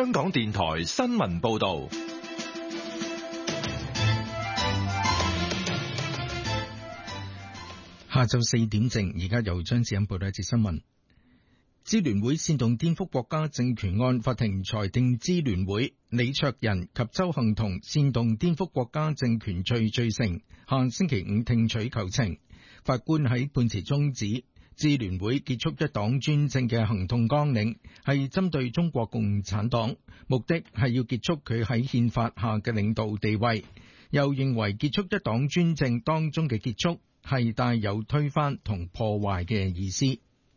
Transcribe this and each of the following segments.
香港電台新聞報道。 下晝4點正，而家由張子欣報道一節新聞。支聯會煽動顛覆國家政權案，法庭裁定支聯會李卓人及鄒幸彤煽動顛覆國家政權罪罪成，下星期五聽取求情。法官喺判詞中指，支聯會結束一黨專政嘅行動綱領係針對中國共產黨，目的係要結束佢喺憲法下嘅領導地位。又認為結束一黨專政當中嘅結束係帶有推翻同破壞嘅意思。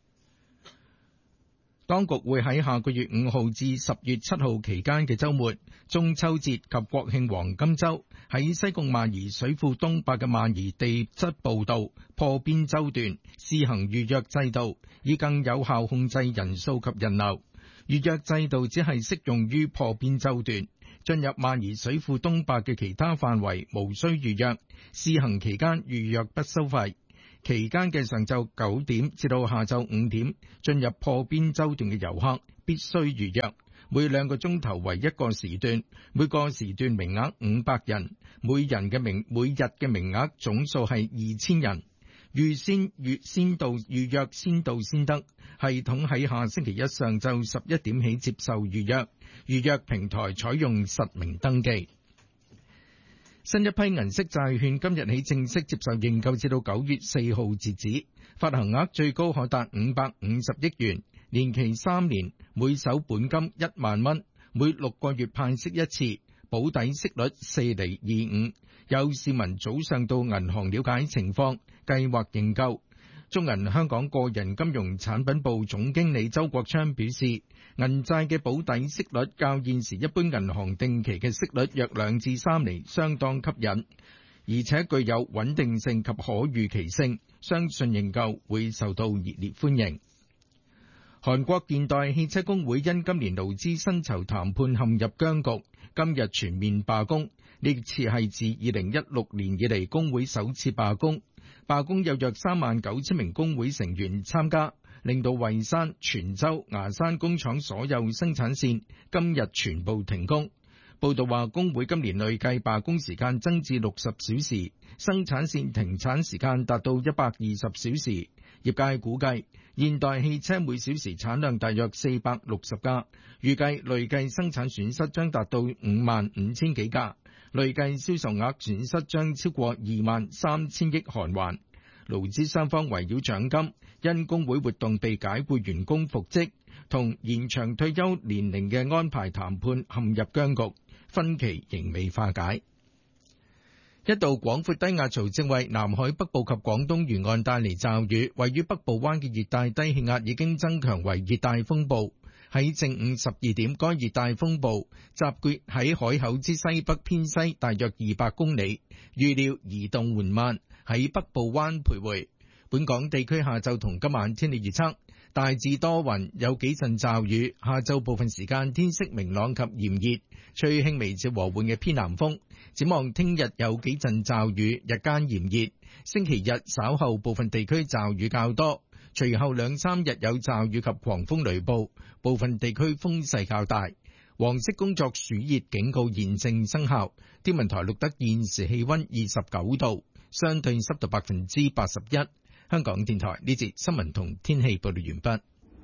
當局會喺下個月5號至10月7號期間嘅週末、中秋節及國慶黃金週，喺西貢馬兒水庫東壩嘅馬兒地質步道破邊洲段試行預約制度，以更有效控制人數及人流。預約制度只係適用於破邊洲段，進入馬兒水庫東壩嘅其他範圍無需預約。試行期間預約不收費。期間嘅上晝9點至到下晝5點，進入破邊洲段嘅遊客必須預約，每2個鐘頭為1個時段，每個時段名額500人，每日嘅名額總數係2000人。先到預約先到先得，系統喺下星期一上晝11點起接受預約，預約平台採用實名登記。新一批銀色債券今日起正式接受認購，至到9月4號截止，發行額最高可達550億元，年期3年，每手本金1萬蚊，每6個月派息一次，保底息率4.25%。有市民早上到銀行了解情況，計劃認購。中銀香港個人金融產品部總經理周國昌表示，銀債嘅保底息率較現時一般銀行定期嘅息率約2至3厘，相當吸引，而且具有穩定性及可預期性，相信認購會受到熱烈歡迎。韓國現代汽車工會因今年勞資薪酬談判陷入僵局，今日全面罷工，呢次係自2016年以嚟工會首次罷工。罷工有約39000名工會成員參加，令到蔚山、全州、牙山工廠所有生產線今日全部停工。報道話，工會今年累計罷工時間增至60小時，生產線停產時間達到120小時。業界估計，現代汽車每小時產量大約460架，預計累計生產損失將達到55000幾架。累計銷售額損失將超過23000億韓元。勞資雙方圍繞獎金、因工會活動被解僱員工復職同延長退休年齡嘅安排談判陷入僵局，分歧仍未化解。一道廣闊低壓槽正為南海北部及廣東沿岸帶嚟驟雨，位於北部灣嘅熱帶低氣壓已經增強為熱帶風暴。喺正午12點，該熱帶風暴集結喺海口之西北偏西大約200公里，預料移動緩慢，喺北部灣徘徊。本港地區下晝同今晚天氣預測，大致多雲，有幾陣驟雨，下晝部分時間天色明朗及炎熱，吹輕微至和緩嘅偏南風。展望聽日有幾陣驟雨，日間炎熱，星期日稍後部分地區驟雨較多。隨後2-3日有驟雨及狂風雷暴，部分地區風勢較大。黃色工作暑熱警告現正生效。天文台錄得現時氣溫29度，相對濕度81%。香港電台呢節新聞同天氣報道完畢。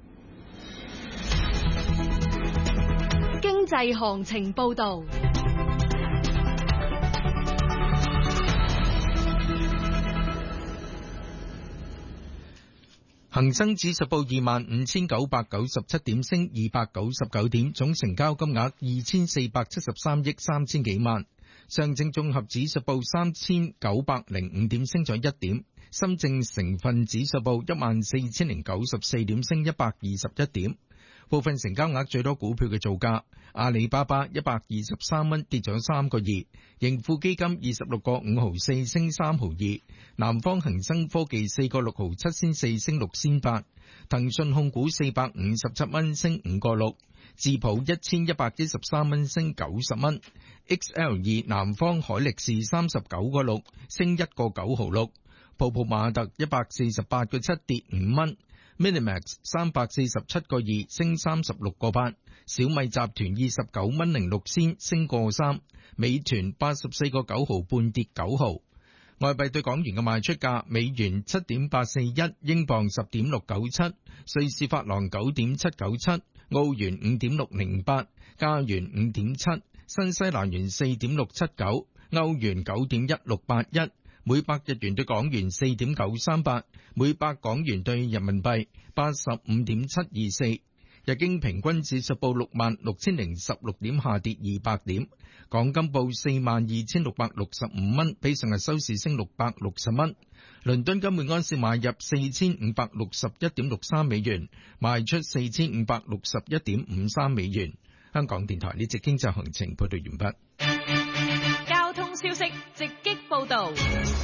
經濟行情報道。 恒生指數報25,997點，升299點，總成交金額2473億3000幾萬。上證綜合指數報3905點，升咗1點。深證成分指數報14094點，升121點。部分成交額最多股票嘅造價：阿里巴巴123蚊，跌咗3個2；盈富基金26個5毫4，升3毫2；南方恒生科技4個6毫7仙4，升6仙8；騰訊控股457蚊，升5個6；智普1113蚊，升90蚊；XL2 南方海力士39個6，升1個9毫6；泡泡瑪特148個7，跌5蚊。 Minimax 347.2升36個8，小米集團29蚊06仙升個3，美團84.9毫半跌9毫。外幣對港元嘅賣出價：美元7.841，英鎊10.697，瑞士法郎9.797，澳元5.608，加元5.7，新西蘭元4.679，歐元9.1681，每百日元對港元4.938，每百港元對人民幣85.724。日經平均指數報66,016點，下跌200點。港金報42,665蚊，比上日收市升660蚊。倫敦金每安士買入4,561.63美元，賣出4,561.53美元。香港電台呢節經濟行情報道完畢。 交通消息直擊報道。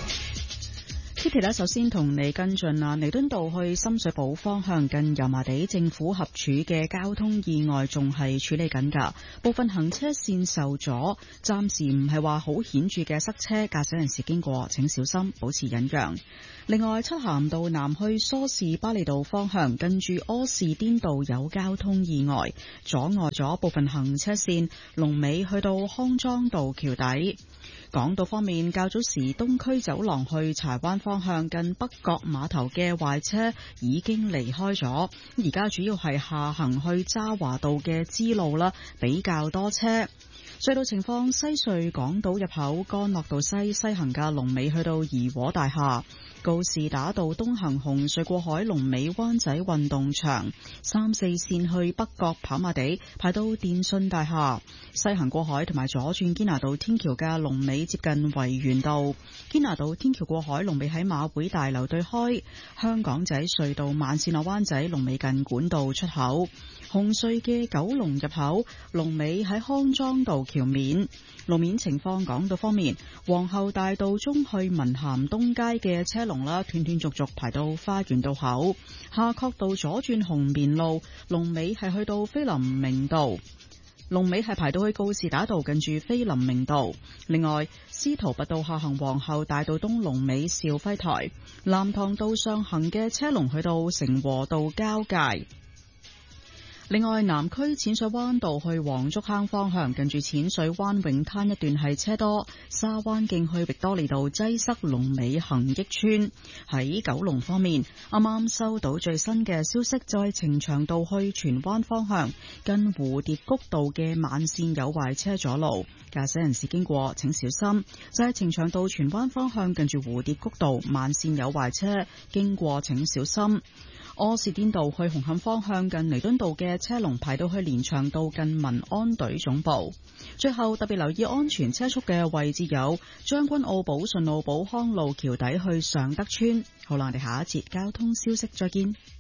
Kitty 咧，首先同你跟進啦。彌敦道去深水埗方向近油麻地政府合署嘅交通意外仲係處理緊㗎，部分行車線受阻，暫時唔係話好顯著嘅塞車，駕駛人士經過請小心，保持忍讓。另外，漆咸道南去梳士巴利道方向近住柯士甸道有交通意外，阻礙咗部分行車線，龍尾去到康莊道橋底。港島方面，較早時東區走廊去柴灣方向近北角碼頭嘅壞車已經離開咗，而家主要係下行去渣華道嘅支路啦，比較多車。隧道情況，西隧港島入口干諾道西行嘅龍尾去到怡和大廈，告士打道東行紅隧過海龍尾灣仔運動場，3、4線去北角跑馬地排到電訊大廈，西行過海同埋左轉堅拿道天橋嘅龍尾接近維園道，堅拿道天橋過海龍尾喺馬會大樓對開，香港仔隧道慢線落灣仔龍尾近管道出口，紅隧嘅九龍入口龍尾喺康莊道橋面。路面情況，港島方面，皇后大道中去文咸東街嘅車龍啦，斷斷續續排到花園道口，夏慤道左轉紅棉路龍尾係去到菲林明道，龍尾係排到去告士打道近住菲林明道。另外，司徒拔道下行皇后大道東龍尾兆輝台，藍塘道上行嘅車龍去到成和道交界。另外，南區淺水灣道去黃竹坑方向近住淺水灣泳灘一段係車多，沙灣徑去域多利道擠塞，龍尾恒益村。喺九龍方面，啱啱收到最新嘅消息，就係呈祥道去荃灣方向近蝴蝶谷道嘅慢線有壞車阻路，駕駛人士經過請小心。就係呈祥道荃灣方向近住蝴蝶谷道慢線有壞車，經過請小心。柯士甸道去紅磡方向近彌敦道嘅車龍排到去連翔道近民安隊總部。最後特別留意安全車速嘅位置有將軍澳寶順路寶康路橋底去尚德村。好啦，我哋下一節交通消息再見。